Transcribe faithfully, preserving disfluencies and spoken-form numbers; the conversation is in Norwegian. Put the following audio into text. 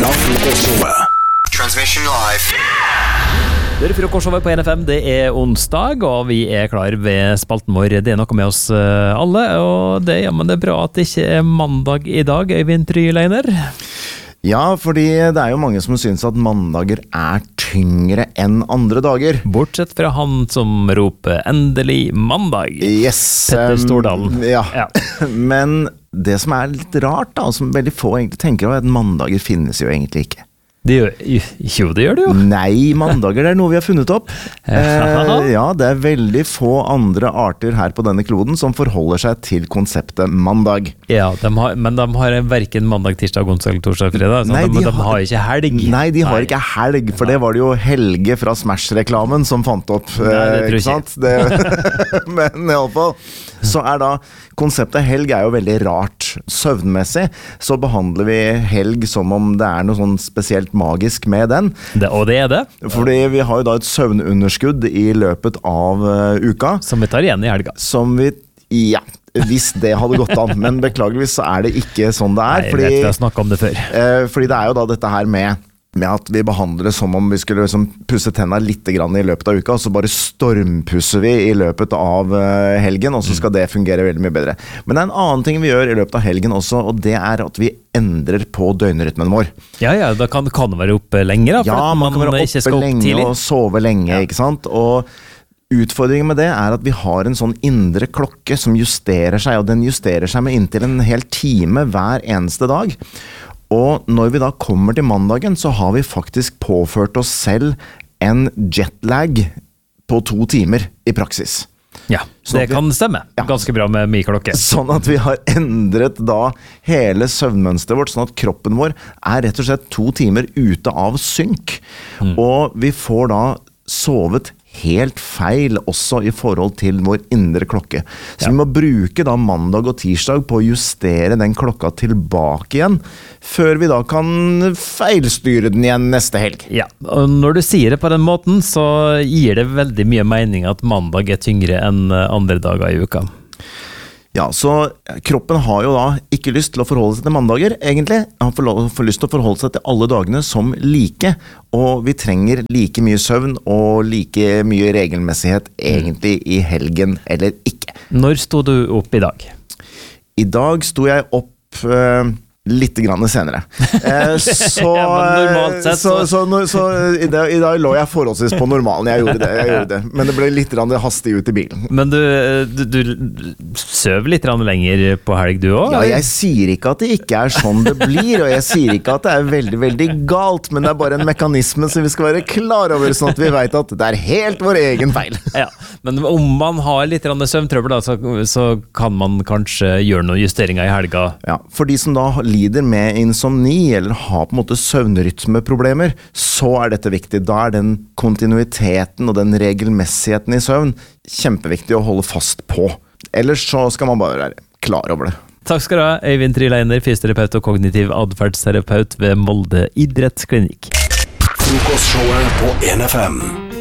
fra Frokostshowet. Transmission live. Det er Frokostshowet på N F M, det er onsdag, og vi er klar ved spalten vår. Det er noe med oss alle, og det, ja, men det er bra at det ikke er mandag i dag, Øyvind Tryleiner. Ja, fordi det er jo mange som synes at mandager er tyngre enn andre dager. Bortsett fra han som roper endelig mandag. Yes. Petter Stordalen. Um, ja. Ja. Men det som er litt rart da, som veldig få egentlig tenker over, er at mandager finnes jo egentlig ikke. Det gjør, jo, det gjør det jo. Nei, mandager det er noe vi har funnet opp. eh, ja, det er veldig få andre arter her på denne kloden som forholder seg til konseptet mandag. Ja, de har, men de har hverken mandag, tirsdag, onsdag, torsdag, fredag. Så Nei, de, de, de har, har ikke helg. Nei, de har Nei. ikke helg, for det var det jo Helge fra Smash-reklamen som fant opp. Nei, det tror ikke sant? Det, men i alle fall, så er da konseptet helg er jo veldig rart. Søvnmessig så behandler vi helg som om det er noe sånn spesielt magisk med den. Det, og det er det. Fordi vi har jo da et søvnunderskudd i løpet av uh, uka. Som vi tar igjen i helga. Som vi, ja, hvis det hadde gått an. Men beklageligvis så er det ikke sånn det er. Nei, jeg fordi, vet vi har snakket om det før. uh, fordi det er jo da dette her med med at vi behandler det som om vi skulle liksom pusse tennene litt grann i løpet av uka, og så bare stormpusser vi i løpet av uh, helgen, og så skal det fungere veldig mye bedre. Men det er en annen ting vi gjør i løpet av helgen også, og det er at vi endrer på døgnrytmen vår. Ja, ja, da kan, kan det være oppe lenger, da, for Ja, at man kan være ikke oppe skal opp lenge tidlig. og sove lenge, Ja. ikke sant? Og utfordringen med det er at vi har en sånn indre klokke som justerer seg, og den justerer seg med inntil en hel time hver eneste dag. Og når vi da kommer til mandagen, så har vi faktisk påført oss selv en jetlag på to timer i praksis. Ja, Sånn det at vi- kan stemme. Ja. Ganske bra med mye klokke. Sånn at vi har endret da hele søvnmønsteret vårt, sånn at kroppen vår er rett og slett to timer ute av synk. Mm. Og vi får da sovet helt feil også i forhold til vår indre klokke. Så Ja. vi må bruke da mandag og tirsdag på å justere den klokka tilbake igjen, før vi da kan feilstyre den igjen neste helg. Ja, og når du sier det på den måten, så gir det veldig mye mening at mandag er tyngre enn andre dager i uka. Ja, så kroppen har jo da ikke lyst til å forholde seg til mandager, egentlig. Han får, lov, får lyst til å forholde seg til alle dagene som like, og vi trenger like mye søvn og like mye regelmessighet egentlig i helgen, eller ikke. Når sto du opp i dag? I dag sto jeg opp eh, litt grann senere. Eh, så, Ja, men normalt sett, så, så- så, så, så i, dag, i dag lå jeg forholdsvis på normalen. Jeg gjorde det, jeg gjorde det. Men det ble litt grann hastig ut i bilen. Men du, du, du søv litt grann lenger på helg du også? Ja, jeg sier ikke at det ikke er sånn det blir, og jeg sier ikke at det er veldig, veldig galt, men det er bare en mekanisme som vi skal være klar over, sånn at vi vet at det er helt vår egen feil. Ja, men om man har litt grann søvntrøbbel, da, så, så kan man kanskje gjøre noen justeringer i helga. Ja, for de som da lider med insomni, eller har på en måte søvnrytmeproblemer, så er dette viktig. Da er den kontinuiteten og den regelmessigheten i søvn kjempeviktig å holde fast på. Ellers så skal man bare være klar over det. Takk skal du ha, Øyvind Tryleiner, fysioterapeut og kognitiv adferdsterapeut ved Molde idrettsklinikk. Frokostshowet på N F M.